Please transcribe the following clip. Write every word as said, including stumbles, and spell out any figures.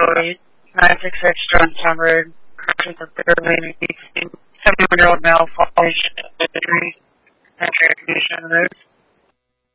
Joey, nine six six Johnstown Road, crashes a third lane eighteen, seventy-one-year-old male falling injury and transmission of those.